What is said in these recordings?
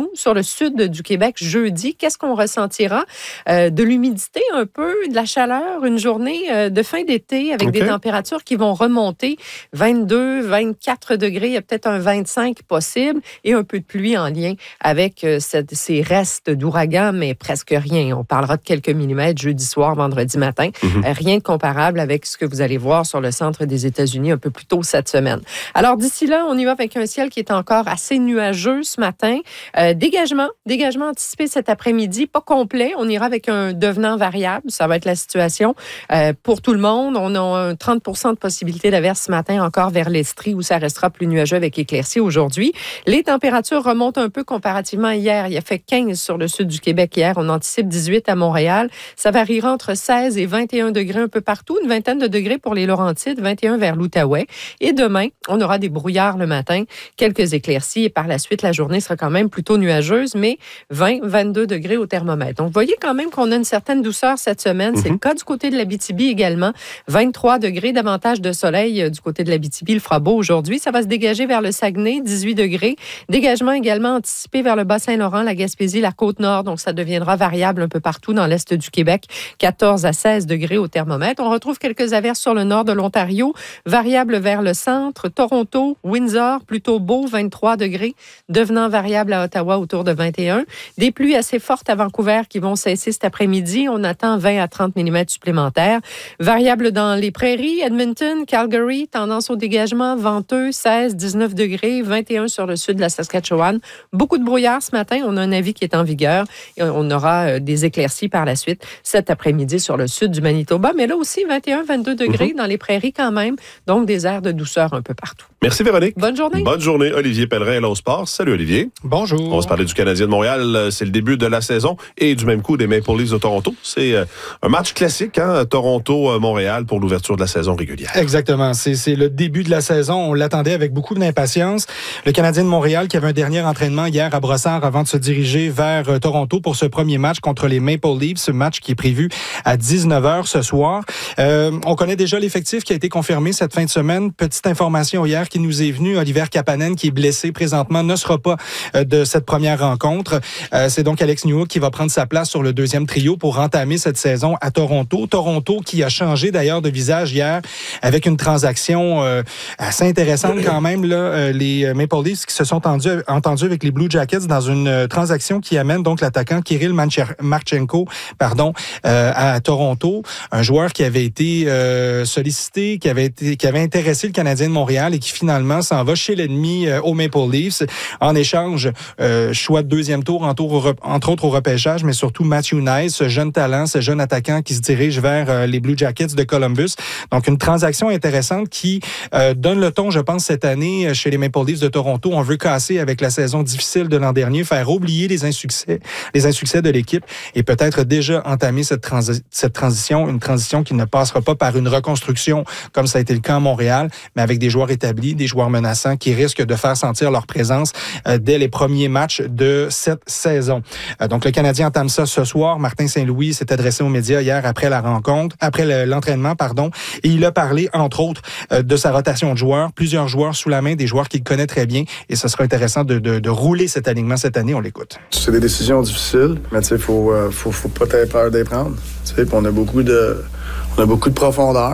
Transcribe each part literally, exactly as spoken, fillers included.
surtout sur le sud du Québec jeudi. Qu'est-ce qu'on ressentira? Euh, de l'humidité un peu, de la chaleur, une journée euh, de fin d'été avec okay. des températures qui vont remonter vingt-deux, vingt-quatre degrés, il y a peut-être un vingt-cinq possible et un peu de pluie en lien avec euh, cette, ces restes d'ouragan, mais presque rien. On parlera de quelques millimètres jeudi soir, vendredi matin. Mm-hmm. Euh, rien de comparable avec ce que vous allez voir sur le centre des États-Unis un peu plus tôt cette semaine. Alors d'ici là, on y va avec un ciel qui est encore assez nuageux ce matin. Euh, dégagement, dégagement anticipé cet après-midi, pas complet. On ira avec un devenant variable. Ça va être la situation euh, pour tout le monde. On a un trente pour cent de possibilité d'averse ce matin encore vers l'Estrie où ça restera plus nuageux avec éclaircies aujourd'hui. Les températures remontent un peu comparativement à hier. Il a fait quinze sur le sud du Québec hier. On anticipe dix-huit à Montréal. Ça variera entre seize et vingt et un degrés un peu partout. Une vingtaine de degrés pour les Laurentides, vingt et un vers l'Outaouais. Et demain, on aura des brouillards le matin, quelques éclaircies et par la suite, la journée sera quand même plutôt nuageuse, mais vingt à vingt-deux degrés au thermomètre. Donc, vous voyez quand même qu'on a une certaine douceur cette semaine. Mm-hmm. C'est le cas du côté de l'Abitibi également. vingt-trois degrés, davantage de soleil du côté de l'Abitibi. Il fera beau aujourd'hui. Ça va se dégager vers le Saguenay, dix-huit degrés. Dégagement également anticipé vers le Bas-Saint-Laurent, la Gaspésie, la Côte-Nord. Donc, ça deviendra variable un peu partout dans l'est du Québec. quatorze à seize degrés au thermomètre. On retrouve quelques averses sur le nord de l'Ontario. Variable vers le centre. Toronto, Windsor, plutôt beau, vingt-trois degrés. Devenant variable à Ottawa autour de vingt et un. Des pluies assez fortes à Vancouver qui vont cesser cet après-midi. On attend vingt à trente millimètres supplémentaires. Variable dans les prairies, Edmonton, Calgary, tendance au dégagement, venteux, seize, dix-neuf degrés, vingt et un sur le sud de la Saskatchewan. Beaucoup de brouillard ce matin. On a un avis qui est en vigueur. Et on aura des éclaircies par la suite cet après-midi sur le sud du Manitoba. Mais là aussi, vingt et un, vingt-deux degrés mm-hmm. dans les prairies quand même. Donc, des airs de douceur un peu partout. Merci Véronique. Bonne journée. Bonne journée. Olivier Pellerin, Hello Sport. Salut Olivier. Bonjour. On va se parler du Canadien de Montréal. C'est le début de la saison et du même coup des Maple Leafs de Toronto. C'est un match classique, hein, Toronto-Montréal pour l'ouverture de la saison régulière. Exactement. C'est, c'est le début de la saison. On l'attendait avec beaucoup d'impatience. Le Canadien de Montréal qui avait un dernier entraînement hier à Brossard avant de se diriger vers Toronto pour ce premier match contre les Maple Leafs. Ce match qui est prévu à dix-neuf heures ce soir. Euh, on connaît déjà l'effectif qui a été confirmé cette fin de semaine. Petite information hier qui nous est venue. Oliver Kapanen, qui est blessé présentement, ne sera pas euh, de cette première rencontre. Euh, c'est donc Alex Newhook qui va prendre sa place sur le deuxième trio pour entamer cette saison à Toronto. Toronto qui a changé d'ailleurs de visage hier avec une transaction euh, assez intéressante quand même. Là, euh, les Maple Leafs qui se sont entendus, entendus avec les Blue Jackets dans une euh, transaction qui amène donc l'attaquant Kirill Marchenko pardon, euh, à Toronto. Un joueur qui avait été euh, sollicité, qui avait, été, qui avait intéressé le Canadien de Montréal et qui finalement s'en va chez l'ennemi euh, aux Maple Leafs. En échange, euh, choix de deuxième tour, entre, entre autres au repêchage, mais surtout Matthew Nice, ce jeune talent, ce jeune attaquant qui se dirige vers euh, les Blue Jackets de Columbus. Donc, une transaction intéressante qui euh, donne le ton, je pense, cette année chez les Maple Leafs de Toronto. On veut casser avec la saison difficile de l'an dernier, faire oublier les insuccès, les insuccès de l'équipe et peut-être déjà entamer cette, transi- cette transition, une transition qui ne passera pas par une reconstruction comme ça a été le cas à Montréal, mais avec des joueurs établis, des joueurs menaçants qui risquent de faire sentir leur présence euh, dès les premiers matchs de cette saison. Euh, donc, le Canadien entame ça ce soir. Martin Saint-Louis s'est adressé aux médias hier après la rencontre, après le, l'entraînement, pardon, et il a parlé, entre autres, euh, de sa rotation de joueurs. Plusieurs joueurs sous la main, des joueurs qu'il connaît très bien, et ce sera intéressant de, de, de rouler cet alignement cette année. On l'écoute. C'est des décisions difficiles, mais tu sais, faut, euh, faut, faut pas avoir peur de les prendre. Tu sais, on a beaucoup de, on a beaucoup de profondeur,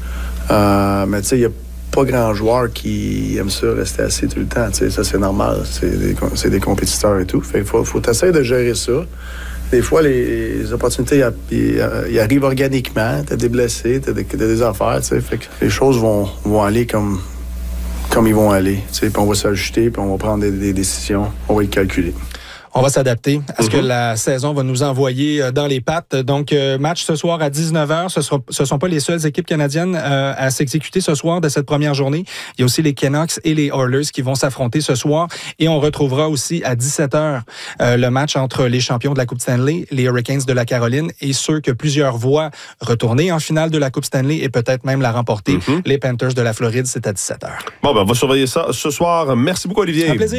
euh, mais tu sais, il y a pas grand joueur qui aime ça, rester assis tout le temps. Tu sais, ça, c'est normal. C'est des, c'est des compétiteurs et tout. Fait qu'il faut, faut essayer de gérer ça. Des fois, les, les opportunités, ils arrivent organiquement. T'as des blessés, t'as des, t'as des affaires, tu sais. Fait que les choses vont, vont aller comme, comme ils vont aller. Tu sais, puis on va s'ajuster, puis on va prendre des, des décisions. On va y calculer. On va s'adapter à ce mm-hmm. que la saison va nous envoyer dans les pattes. Donc, euh, match ce soir à dix-neuf heures. Ce ne ce sont pas les seules équipes canadiennes euh, à s'exécuter ce soir de cette première journée. Il y a aussi les Canucks et les Oilers qui vont s'affronter ce soir. Et on retrouvera aussi à dix-sept heures euh, le match entre les champions de la Coupe Stanley, les Hurricanes de la Caroline, et ceux que plusieurs voient retourner en finale de la Coupe Stanley et peut-être même la remporter. Mm-hmm. Les Panthers de la Floride, c'est à dix-sept heures. Bon, ben, on va surveiller ça ce soir. Merci beaucoup, Olivier. Un plaisir.